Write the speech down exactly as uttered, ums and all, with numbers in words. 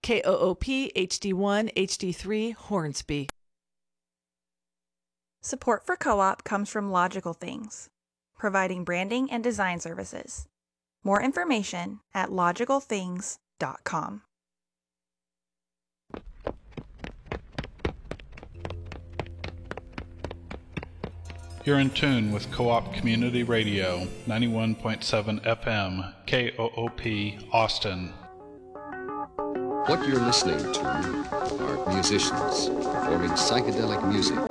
K O O P H D one H D three Hornsby. Support for Co-op comes from Logical Things, providing branding and design services. More information at logical things dot com. You're in tune with Co-op Community Radio, ninety-one point seven F M, K O O P, Austin. What you're listening to are musicians performing psychedelic music